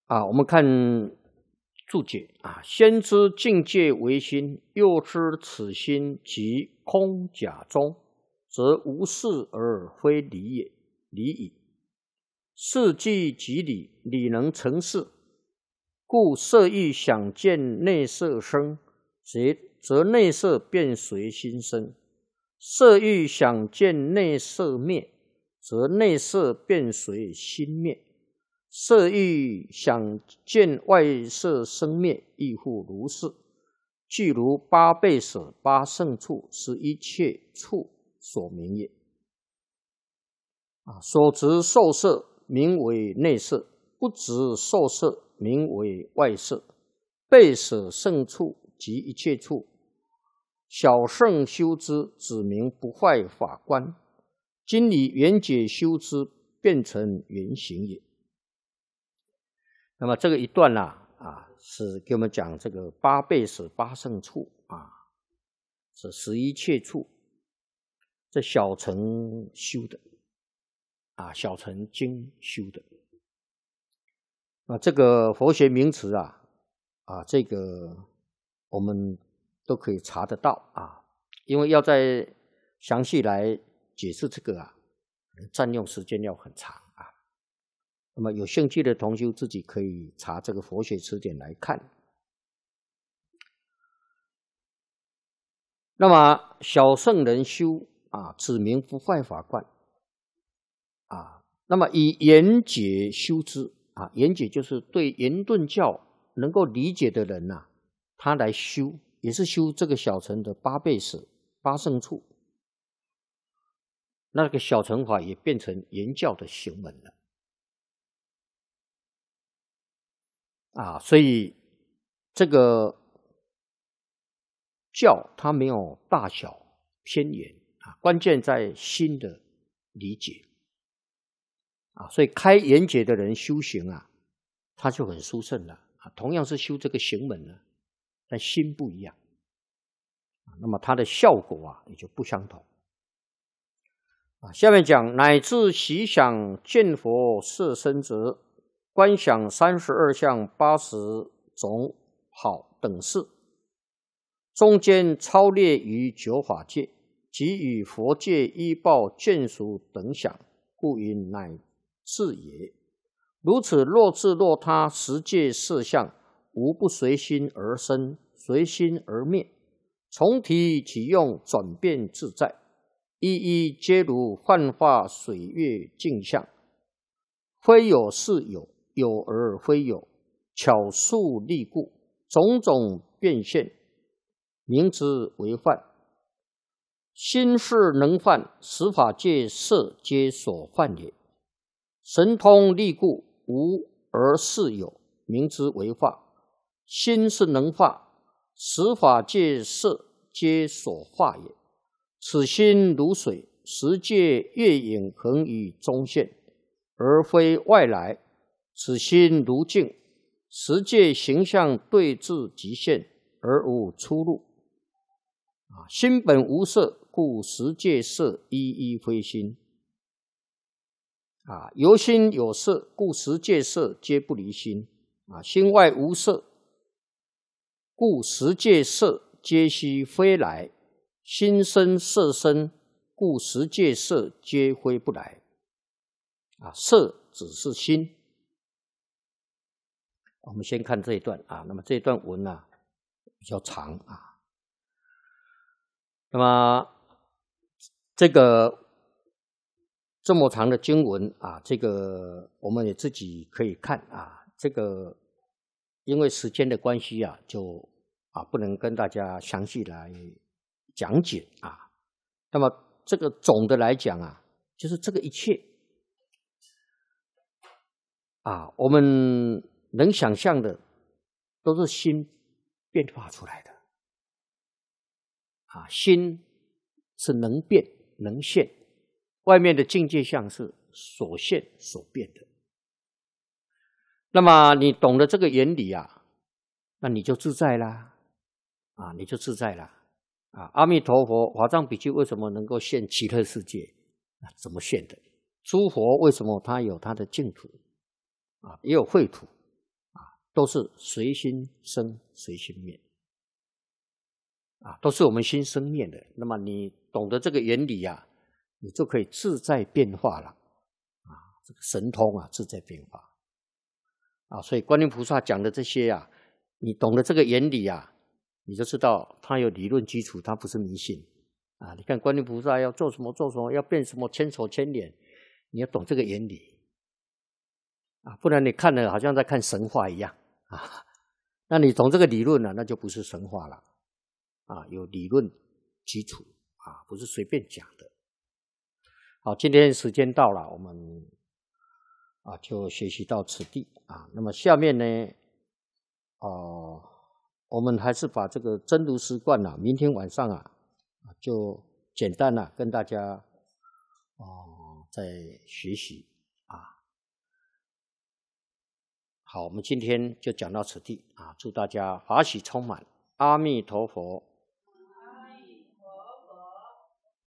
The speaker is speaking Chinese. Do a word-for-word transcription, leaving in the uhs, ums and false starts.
啊，我们看注解啊，先知境界为心，又知此心即空假中，则无事而非理也，理矣。事即即理，理能成事，故色欲想见内色生，则则内色便随心生；色欲想见内色灭，则内色便随心灭。色欲想见外色生灭，亦复如是。即如八倍舍八胜处，是一切处所明也。啊，所执受色名为内色，不执受色名为外色。倍舍胜处即一切处，小圣修之，指明不坏法观；今以圆解修之，变成圆行也。那么这个一段啊，啊是给我们讲这个八倍舍八胜处啊，是十一切处，这小乘修的啊，小乘经修的。啊，这个佛学名词啊，啊这个我们都可以查得到啊，因为要再详细来解释这个啊，占用时间要很长啊。那么有兴趣的同修自己可以查这个佛学词典来看。那么小圣人修啊，指明不坏法观啊。那么以圆解修之啊，圆解就是对圆顿教能够理解的人呐、啊，他来修，也是修这个小乘的八倍舍八胜处。那个小乘法也变成圆教的行门了。啊，所以这个教它没有大小偏远啊，关键在心的理解啊。所以开圆解的人修行啊，他就很殊胜了啊。同样是修这个行门呢，但心不一样啊，那么它的效果啊也就不相同啊。下面讲乃至习想见佛色身者，观想三十二相八十种好等事，中间超列于九法界，即与佛界依报眷属等想，故云乃至也。如此若自若他十界色相，无不随心而生，随心而灭，从体起用，转变自在，一一皆如幻化水月镜像，非有是有，有而非有，巧术力故，种种变现，名之为幻。心事能幻，十法界色皆所幻也。神通力故，无而是有，名之为化。心是能化，十法界色皆所化也。此心如水，十界月影恒于中现，而非外来。此心如镜，十界形象对治极限，而无出入。啊，心本无色，故十界色一一非心。啊，由心有色，故十界色皆不离心。啊，心外无色，故十界色皆悉非来。心生色身，故十界色皆非不来。啊，色只是心。我们先看这一段啊，那么这一段文啊比较长啊，那么这个这么长的经文啊，这个我们也自己可以看啊，这个因为时间的关系啊，就啊不能跟大家详细来讲解啊。那么这个总的来讲啊，就是这个一切啊，我们能想象的都是心变化出来的啊，心是能变能现，外面的境界相是所现所变的。那么你懂得这个原理啊，那你就自在啦啊，你就自在啦啊。阿弥陀佛法藏比丘为什么能够现极乐世界啊？怎么现的？诸佛为什么他有他的净土啊，也有秽土都是随心生随心灭啊，都是我们心生灭的。那么你懂得这个原理啊，你就可以自在变化了啊，这个神通啊，自在变化啊。所以观音菩萨讲的这些啊，你懂得这个原理啊，你就知道它有理论基础，它不是迷信啊。你看观音菩萨要做什么做什么，要变什么千手千眼，你要懂这个原理啊，不然你看了好像在看神话一样啊。那你懂这个理论了，那就不是神话了啊，有理论基础啊，不是随便讲的。好，今天时间到了，我们啊就学习到此地啊。那么下面呢，哦、呃，我们还是把这个真如实观啊，明天晚上啊，就简单啊跟大家哦、呃、再学习啊。好，我们今天就讲到此地啊，祝大家法喜充满，阿弥陀佛。